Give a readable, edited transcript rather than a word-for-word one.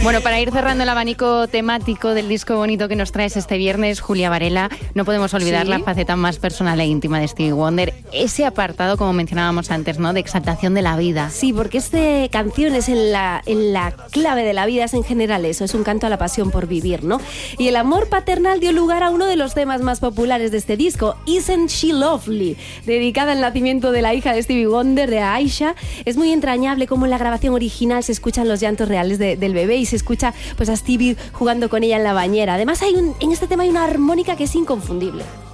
Bueno, para ir cerrando el abanico temático del disco bonito que nos traes este viernes, Julia Varela, no podemos olvidar la faceta más personal e íntima de Stevie Wonder, ese apartado, como mencionábamos antes, ¿no?, de exaltación de la vida. Sí, porque esta canción es en la clave de la vida, es en general eso, es un canto a la pasión por vivir, ¿no? Y el amor paternal dio lugar a uno de los temas más populares de este disco, Isn't She Lovely, dedicada al nacimiento de la hija de Stevie Wonder, de Aisha. Es muy entrañable cómo en la grabación original se escuchan los llantos reales del bebé y se escucha pues a Stevie jugando con ella en la bañera. Además en este tema hay una armónica que es inconfundible.